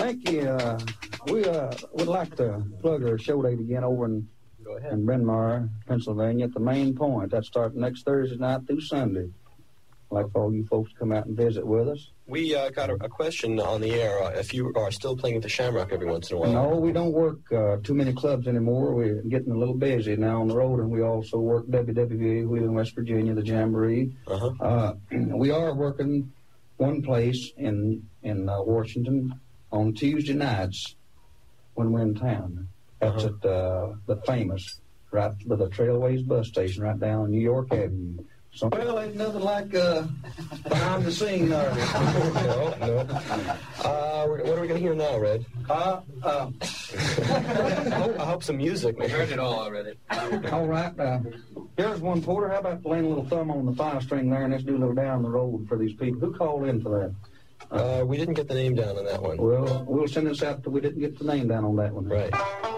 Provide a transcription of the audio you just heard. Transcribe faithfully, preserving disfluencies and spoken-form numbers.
Thank you. Uh, we uh, would like to plug our show date again over in, in Bryn Mawr, Pennsylvania, at the Main Point. That starts next Thursday night through Sunday. I'd like for all you folks to come out and visit with us. We uh, got a, a question on the air. Uh, if you are still playing at the Shamrock every once in a while. No, we don't work uh, too many clubs anymore. We're getting a little busy now on the road, and we also work W W A, Wheeling, West Virginia, the Jamboree. Uh-huh. Uh, we are working one place in, in uh, Washington on Tuesday nights when we're in town. That's uh-huh. at uh, the famous, right by the Trailways bus station, right down on New York Avenue. So, well, ain't nothing like uh, behind the scene there. no, no. Uh, what are we going to hear now, Red? Uh, uh, I, hope, I hope some music. We heard it all already. All right. Uh, here's one, Porter. How about playing a little thumb on the five string there, and let's do a little down the road for these people. Who called in for that? Uh, we didn't get the name down on that one. Well, we'll send this out till we didn't get the name down on that one. Right.